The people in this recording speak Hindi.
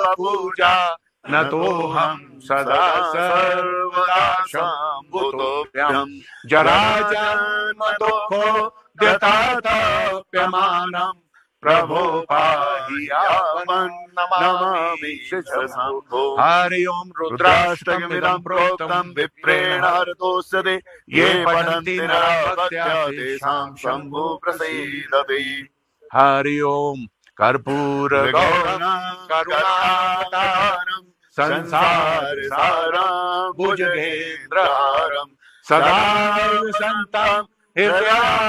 पूजा न तो हम सदा सर्वदा शंभुतोभ्यं जराजन्म दुःखो व्यतातप्यमानं प्रभो पाहि यावन् नमामि शंभो। हरि ओम। रुद्राष्टकमिदं प्रोक्तं विप्रेण हरतोऽस्ते ये पठन्ति नरः भक्त्या तेषां शंभो प्रसीदति। हरि ओम। कर्पूर गौरं करुणावतारं संसार सारं भुजगेन्द्रहारं सदा वसन्तं हृदया